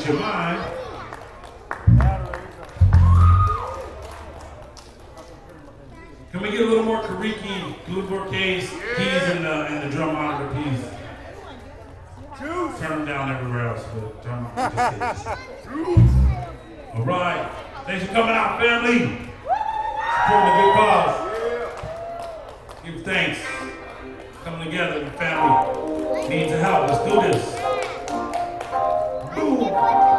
with your mind. Can we get a little more Kariki, a little more keys in the drum monitor, please? Turn them down everywhere else, but turn them up. All right. Thanks for coming out, family. Supporting a good cause. Give thanks. Coming together, the family needs help. Let's do this. Boom.